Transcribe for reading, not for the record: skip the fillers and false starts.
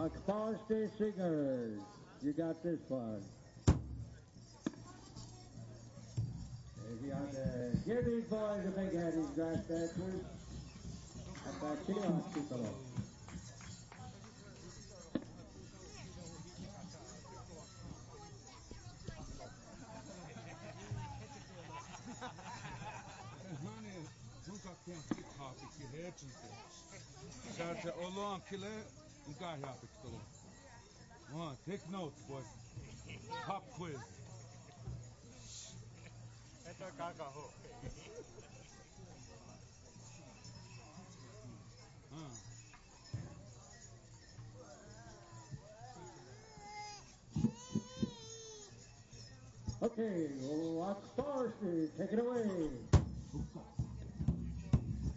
Akbar State Singers, you got this one. If you want to give these boys a big hand, these grass dancers. At that Chile Hospital. Mane nunca tem hip-hop que reagency. Şarkı olan kile nunca yapık tolo. One, take notes, boys. Pop quiz. Esto es cagajo. Okay, Akbar State, take it away.